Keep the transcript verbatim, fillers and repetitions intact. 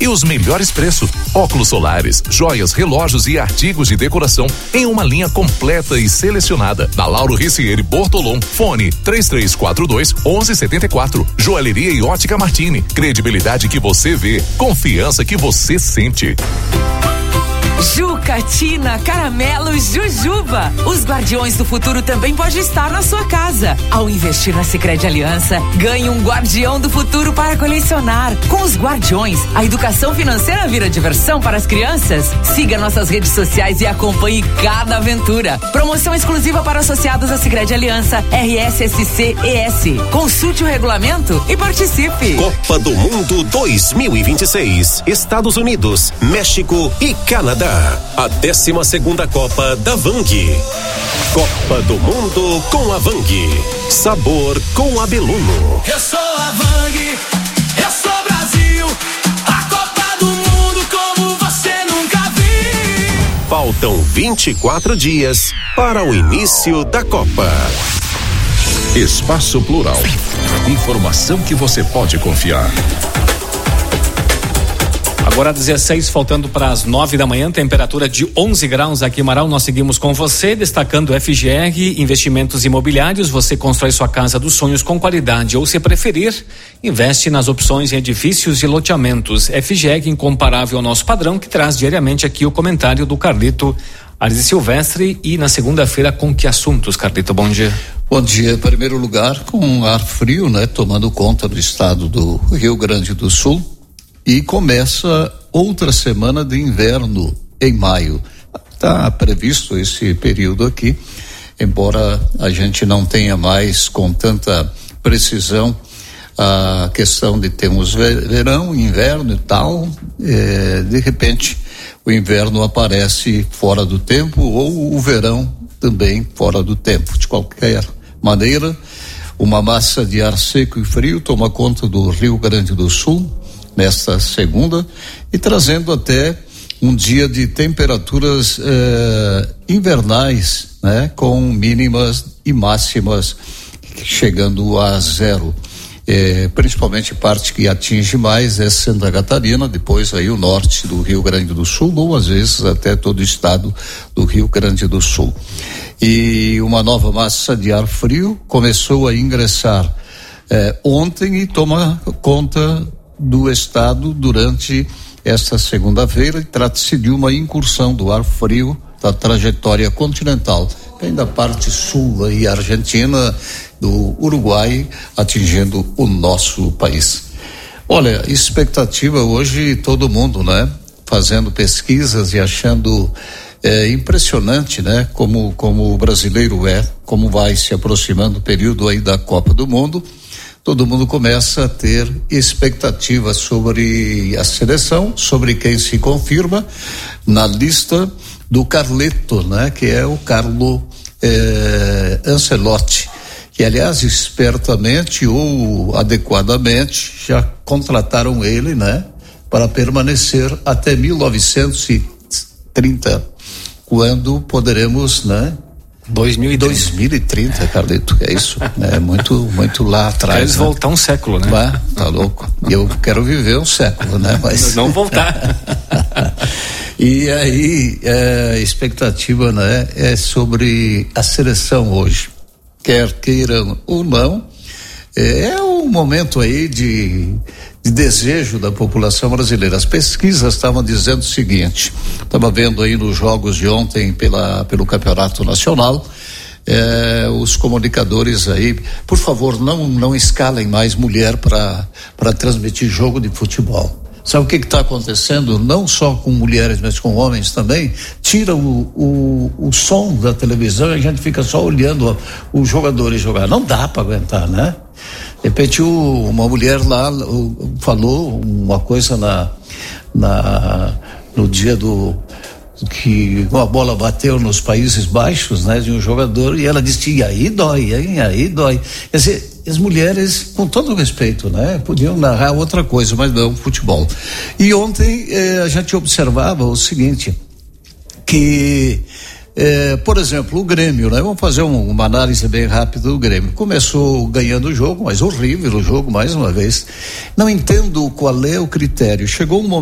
e os melhores preços. Óculos solares, joias, relógios e artigos de decoração em uma linha completa e selecionada. Na Lauro Ricieri Bortolom, fone três três quatro dois, onze setenta e quatro. Joalheria e ótica Martini. Credibilidade que você vê, confiança que você sente. Juca, Tina, Caramelo, Jujuba. Os guardiões do futuro também pode estar na sua casa. Ao investir na Sicredi Aliança, ganhe um guardião do futuro para colecionar. Com os guardiões, a educação financeira vira diversão para as crianças. Siga nossas redes sociais e acompanhe cada aventura. Promoção exclusiva para associados à Sicredi Aliança R S S C E S. Consulte o regulamento e participe. Copa do Mundo dois mil e vinte e seis. Estados Unidos, México e Canadá. A décima segunda Copa da Vang. Copa do Mundo com a Vang. Sabor com Abeluno. Eu sou a Vang, eu sou Brasil. A Copa do Mundo como você nunca viu. Faltam vinte e quatro dias para o início da Copa. Espaço Plural. Informação que você pode confiar. Agora dezesseis, faltando para as nove da manhã, temperatura de onze graus aqui em Marau. Nós seguimos com você, destacando F G R, investimentos imobiliários. Você constrói sua casa dos sonhos com qualidade, ou se preferir, investe nas opções em edifícios e loteamentos. F G R, incomparável ao nosso padrão, que traz diariamente aqui o comentário do Carlito Arise Silvestre. E na segunda-feira, com que assuntos, Carlito? Bom dia. Bom dia. Em primeiro lugar, com ar frio, né, tomando conta do estado do Rio Grande do Sul. E começa outra semana de inverno em maio. Está previsto esse período aqui, embora a gente não tenha mais com tanta precisão a questão de termos verão, inverno e tal. É, de repente, o inverno aparece fora do tempo ou o verão também fora do tempo. De qualquer maneira, uma massa de ar seco e frio toma conta do Rio Grande do Sul nesta segunda e trazendo até um dia de temperaturas eh, invernais, né, com mínimas e máximas chegando a zero. Eh, principalmente parte que atinge mais é Santa Catarina, depois aí o norte do Rio Grande do Sul, ou às vezes até todo o estado do Rio Grande do Sul. E uma nova massa de ar frio começou a ingressar eh, ontem e toma conta do estado durante esta segunda-feira, e trata-se de uma incursão do ar frio da trajetória continental, vem da parte sul aí, Argentina, do Uruguai, atingindo o nosso país. Olha, expectativa hoje, todo mundo, né, fazendo pesquisas e achando é, impressionante, né, como, como o brasileiro é, como vai se aproximando o período aí da Copa do Mundo. Todo mundo começa a ter expectativa sobre a seleção, sobre quem se confirma na lista do Carleto, né? Que é o Carlo eh, Ancelotti, que aliás espertamente ou adequadamente já contrataram ele, né? Para permanecer até mil novecentos e trinta, quando poderemos, né? dois mil e trinta. dois mil e trinta, Carlito, é isso, é muito, muito lá atrás. Queres, né? Voltar um século, né? Ah, tá louco. Eu quero viver um século, né? Mas não voltar. E aí, é, a expectativa, né, é sobre a seleção hoje, quer queiram ou não, é, é um momento aí de, de desejo da população brasileira. As pesquisas estavam dizendo o seguinte, estava vendo aí nos jogos de ontem pela, pelo Campeonato Nacional, é, os comunicadores aí, por favor, não, não escalem mais mulher para para transmitir jogo de futebol. Sabe o que está acontecendo? Não só com mulheres, mas com homens também. Tira o, o, o som da televisão e a gente fica só olhando os jogadores jogar. Não dá para aguentar, né? De repente o, uma mulher lá o, falou uma coisa na, na, no dia do que uma bola bateu nos Países Baixos, né, de um jogador, e ela disse, e aí dói, hein, aí dói. Quer dizer, as mulheres, com todo respeito, né, podiam narrar outra coisa, mas não futebol. E ontem eh, a gente observava o seguinte, que É, por exemplo, o Grêmio, né? Vamos fazer um, uma análise bem rápida do Grêmio. Começou ganhando o jogo, mas horrível o jogo mais uma vez. Não entendo qual é o critério. Chegou um momento